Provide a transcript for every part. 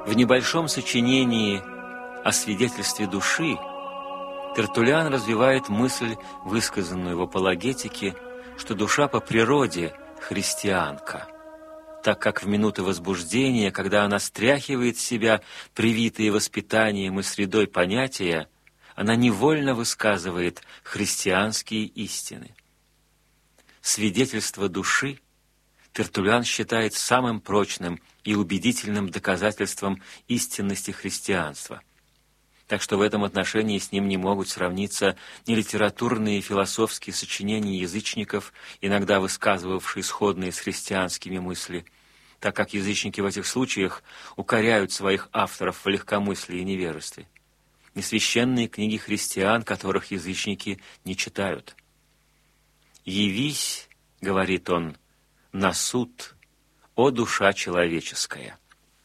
В небольшом сочинении о свидетельстве души Тертуллиан развивает мысль, высказанную в апологетике, что душа по природе христианка, так как в минуты возбуждения, когда она стряхивает с себя привитые воспитанием и средой понятия, она невольно высказывает христианские истины. Свидетельство души Тертуллиан считает самым прочным и убедительным доказательством истинности христианства. Так что в этом отношении с ним не могут сравниться ни литературные и философские сочинения язычников, иногда высказывавшие сходные с христианскими мысли, так как язычники в этих случаях укоряют своих авторов в легкомыслии и невежестве, ни священные книги христиан, которых язычники не читают. «Явись, — говорит он, — на суд, о душа человеческая!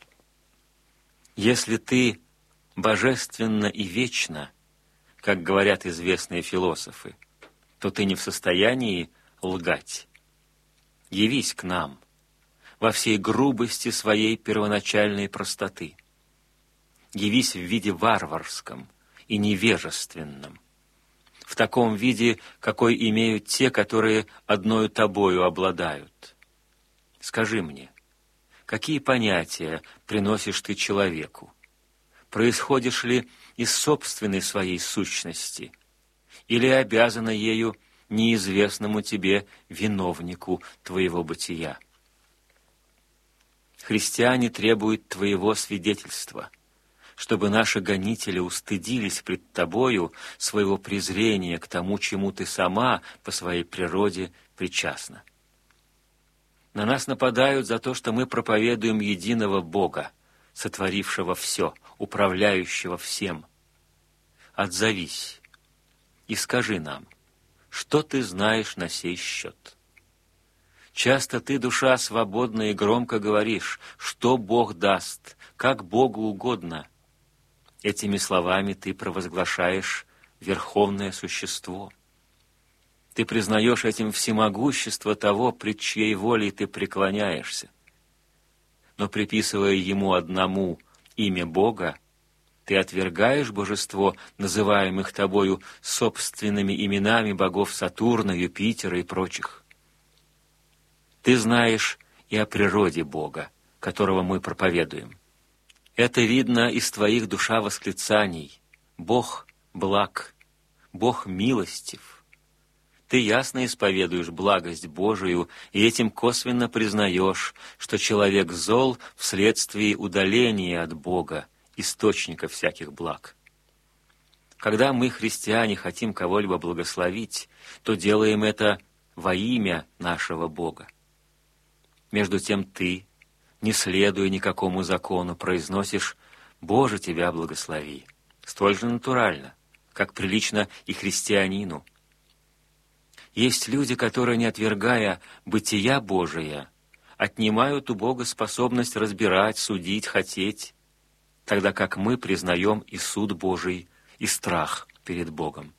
Если ты божественно и вечно, как говорят известные философы, то ты не в состоянии лгать. Явись к нам во всей грубости своей первоначальной простоты. Явись в виде варварском и невежественном, в таком виде, какой имеют те, которые одною тобою обладают. Скажи мне, какие понятия приносишь ты человеку? Происходишь ли из собственной своей сущности, или обязана ею неизвестному тебе виновнику твоего бытия? Христиане требуют твоего свидетельства, чтобы наши гонители устыдились пред тобою своего презрения к тому, чему ты сама по своей природе причастна. На нас нападают за то, что мы проповедуем единого Бога, сотворившего все, управляющего всем. Отзовись и скажи нам, что ты знаешь на сей счет. Часто ты, душа, свободно и громко говоришь, что Бог даст, как Богу угодно. Этими словами ты провозглашаешь верховное существо. Ты признаешь этим всемогущество того, пред чьей волей ты преклоняешься. Но приписывая ему одному имя Бога, ты отвергаешь божество, называемых тобою собственными именами богов Сатурна, Юпитера и прочих. Ты знаешь и о природе Бога, которого мы проповедуем. Это видно из твоих, душа, восклицаний. Бог благ, Бог милостив. Ты ясно исповедуешь благость Божию и этим косвенно признаешь, что человек зол вследствие удаления от Бога, источника всяких благ. Когда мы, христиане, хотим кого-либо благословить, то делаем это во имя нашего Бога. Между тем ты, не следуя никакому закону, произносишь «Боже, тебя благослови», столь же натурально, как прилично и христианину. Есть люди, которые, не отвергая бытия Божия, отнимают у Бога способность разбирать, судить, хотеть, тогда как мы признаем и суд Божий, и страх перед Богом.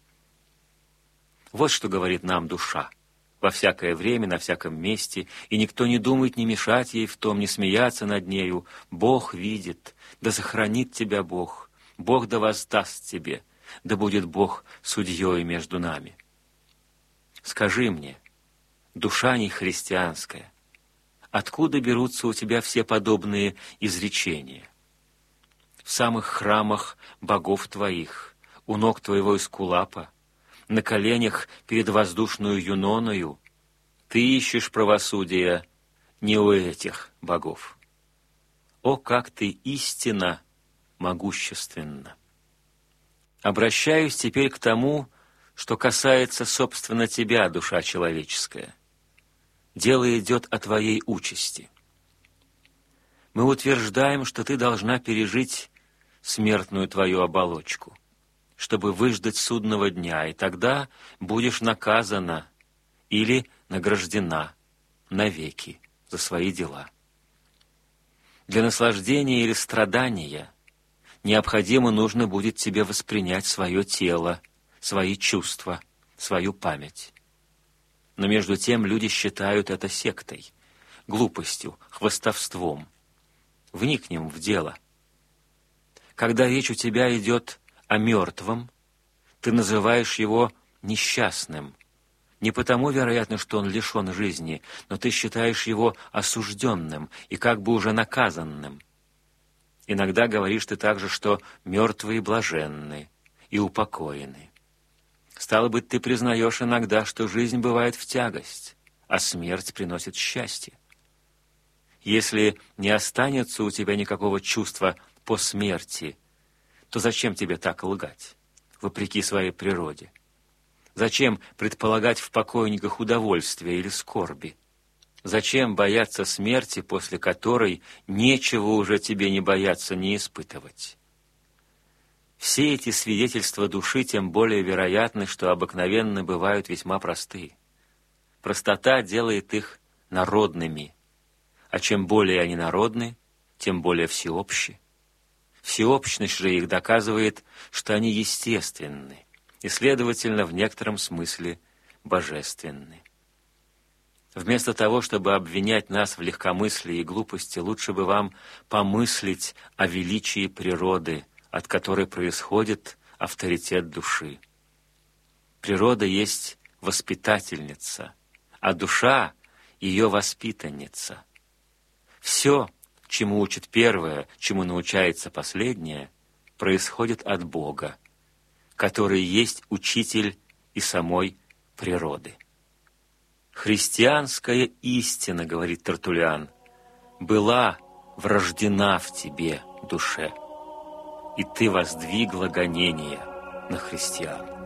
Вот что говорит нам душа. Во всякое время, на всяком месте, и никто не думает не мешать ей в том, не смеяться над нею. Бог видит, да сохранит тебя Бог, Бог да воздаст тебе, да будет Бог судьей между нами. Скажи мне, душа нехристианская, откуда берутся у тебя все подобные изречения? В самых храмах богов твоих, у ног твоего Эскулапа, на коленях перед воздушную Юноною, ты ищешь правосудия не у этих богов. О, как ты истинно могущественна! Обращаюсь теперь к тому, что касается, собственно, тебя, душа человеческая. Дело идет о твоей участи. Мы утверждаем, что ты должна пережить смертную твою оболочку, чтобы выждать судного дня, и тогда будешь наказана или награждена навеки за свои дела. Для наслаждения или страдания необходимо нужно будет тебе воспринять свое тело, свои чувства, свою память. Но между тем люди считают это сектой, глупостью, хвастовством. Вникнем в дело. Когда речь у тебя идет о мертвом, ты называешь его несчастным. Не потому, вероятно, что он лишен жизни, но ты считаешь его осужденным и как бы уже наказанным. Иногда говоришь ты также, что мертвые блаженны и упокоены. Стало быть, ты признаешь иногда, что жизнь бывает в тягость, а смерть приносит счастье. Если не останется у тебя никакого чувства по смерти, то зачем тебе так лгать, вопреки своей природе? Зачем предполагать в покойниках удовольствия или скорби? Зачем бояться смерти, после которой нечего уже тебе не бояться, не испытывать? Все эти свидетельства души тем более вероятны, что обыкновенно бывают весьма простые. Простота делает их народными, а чем более они народны, тем более всеобщи. Всеобщность же их доказывает, что они естественны и, следовательно, в некотором смысле божественны. Вместо того, чтобы обвинять нас в легкомыслии и глупости, лучше бы вам помыслить о величии природы, от которой происходит авторитет души. Природа есть воспитательница, а душа — ее воспитанница. Все, чему учит первое, чему научается последнее, происходит от Бога, который есть учитель и самой природы. Христианская истина, говорит Тертуллиан, была врождена в тебе, душе, и ты воздвигла гонение на христиан.